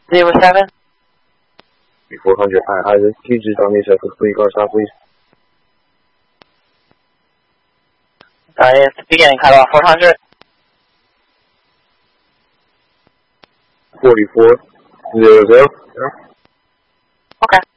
07? 400. Hi, this is just on me, so please go stop, please. It's the beginning, cut off 400. 4400. Okay.